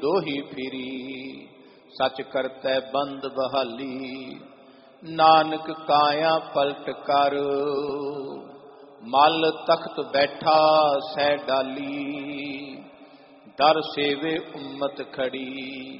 दोही फिरी सच करतै बंद बहाली। नानक काया पलट कर मल तख्त बैठा सै डाली। दर सेवे उम्मत खड़ी